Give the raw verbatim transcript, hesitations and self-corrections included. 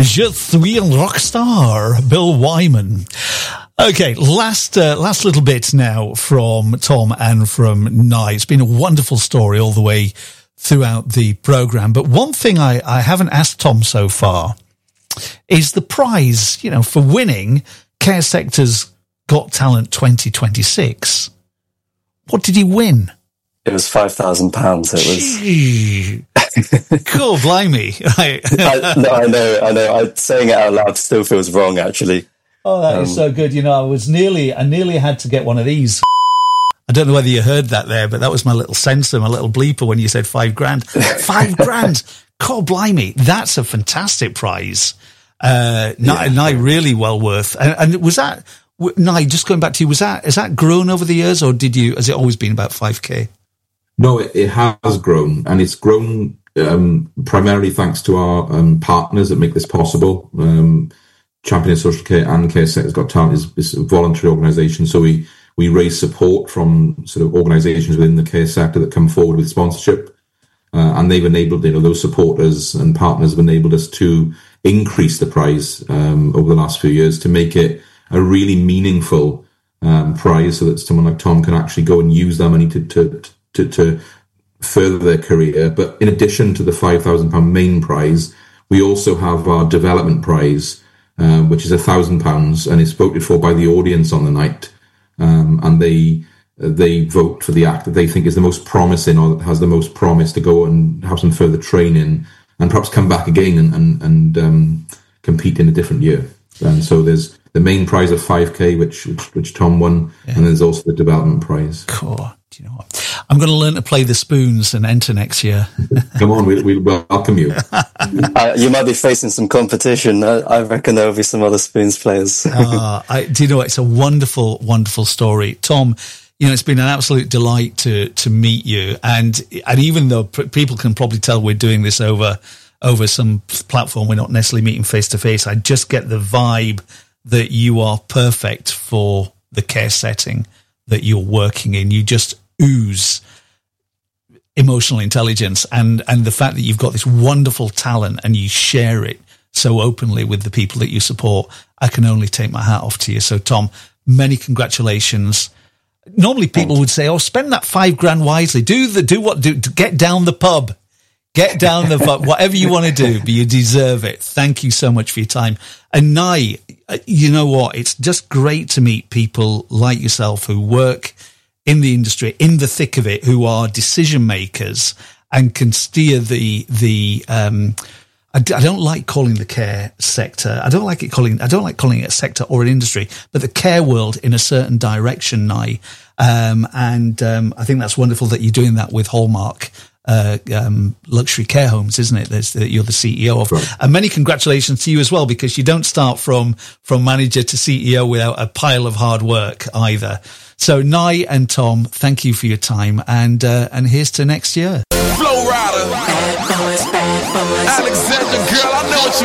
Je suis un rockstar, Bill Wyman. Okay, last uh, last little bit now from Tom and from Nye. It's been a wonderful story all the way throughout the programme. But one thing I, I haven't asked Tom so far is the prize, you know, for winning Care Sector's Got Talent twenty twenty-six. What did he win? It was five thousand pounds. It was. Gee. Cool, blimey. I, no, I know, I know. I, saying it out loud still feels wrong, actually. Oh, that um, is so good. You know, I was nearly, I nearly had to get one of these. I don't know whether you heard that there, but that was my little sensor, my little bleeper when you said five grand. Five grand. God, blimey. That's a fantastic prize. Uh, yeah. Nye, really well worth. And, and was that, Nye, just going back to you, was that, has that grown over the years, or did you, has it always been about five K? No, it, it has grown, and it's grown um, primarily thanks to our um, partners that make this possible. Um, Champion Social Care and Care Sector's Got Talent is, is a voluntary organisation, so we, we raise support from sort of organisations within the care sector that come forward with sponsorship, uh, and they've enabled, you know, those supporters and partners have enabled us to increase the prize um, over the last few years to make it a really meaningful um, prize, so that someone like Tom can actually go and use that money to to to, to further their career. But in addition to the five thousand pounds main prize, we also have our development prize, uh, which is one thousand pounds, and it's voted for by the audience on the night. Um, and they they vote for the act that they think is the most promising, or that has the most promise to go and have some further training and perhaps come back again and, and, and um, compete in a different year. And so there's the main prize of five K, which which, which Tom won, yeah. And there's also the development prize. Cool. Do you know what? I'm going to learn to play the spoons and enter next year. Come on, we'll, we'll welcome you. uh, you might be facing some competition. I, I reckon there will be some other spoons players. uh, I, do you know what? It's a wonderful, wonderful story. Tom, you know, it's been an absolute delight to to meet you. And and even though p- people can probably tell we're doing this over over some platform, we're not necessarily meeting face to face, I just get the vibe that you are perfect for the care setting that you're working in. You just ooze emotional intelligence, and and the fact that you've got this wonderful talent and you share it so openly with the people that you support, I can only take my hat off to you. So Tom, many congratulations. Normally people would say, oh, spend that five grand wisely, do the do what do get down the pub get down the pub, whatever you want to do, but you deserve it. Thank you so much for your time. And Nye, you know what, it's just great to meet people like yourself who work in the industry, in the thick of it, who are decision makers and can steer the, the, um, I, I don't like calling the care sector. I don't like it calling, I don't like calling it a sector or an industry, but the care world in a certain direction, Nye. Um, and, um, I think that's wonderful that you're doing that with Hallmark, uh, um, luxury care homes, isn't it? That's that you're the C E O of. Right. And many congratulations to you as well, because you don't start from, from manager to C E O without a pile of hard work either. So Nye and Tom, thank you for your time, and uh, and here's to next year. Flow Rider, Alexandra, girl, I know what you